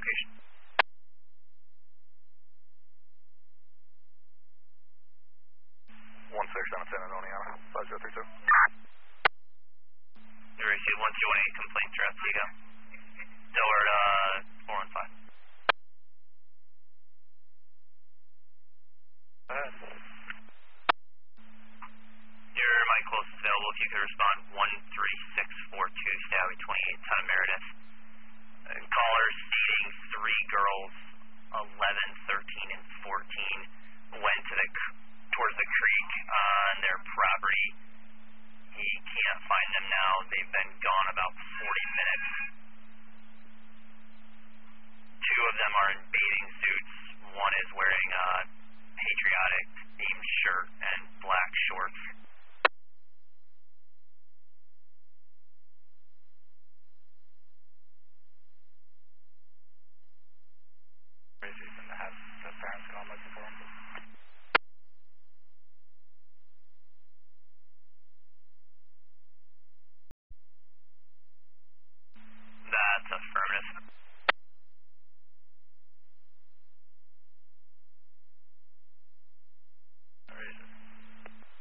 location. 16 San Antonio, 5032. You received 1218 complaint throughout Seago. Delaware 415. You're my closest available. If you could respond 13642, Staley 28, Town of Meredith. Caller stating 3 girls, 11, 13, and 14, went to towards the creek on their property. He can't find them now. They've been gone about